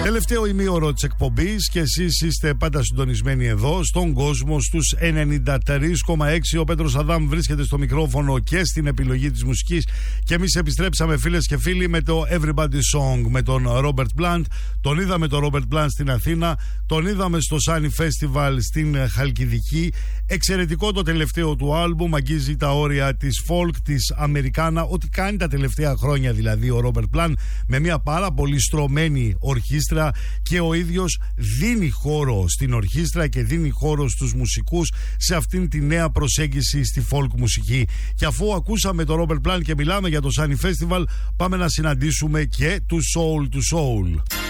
Τελευταίο ημίωρο της εκπομπής και εσείς είστε πάντα συντονισμένοι εδώ στον κόσμο στους 93,6. Ο Πέτρος Αδάμ βρίσκεται στο μικρόφωνο και στην επιλογή της μουσικής και εμείς επιστρέψαμε, φίλες και φίλοι, με το Everybody Song με τον Robert Plant. Τον είδαμε τον Robert Plant στην Αθήνα, τον είδαμε στο Sunny Festival στην Χαλκιδική. Εξαιρετικό το τελευταίο του άλμπουμ, αγγίζει τα όρια της folk, της αμερικάνα, ό,τι κάνει τα τελευταία χρόνια δηλαδή ο Robert Plant, με μια πάρα πολύ στρωμένη ορχήστρα, και ο ίδιος δίνει χώρο στην ορχήστρα και δίνει χώρο στους μουσικούς σε αυτήν τη νέα προσέγγιση στη folk μουσική. Και αφού ακούσαμε τον Robert Plant και μιλάμε για το Sunny Festival, πάμε να συναντήσουμε και του Soul to Soul.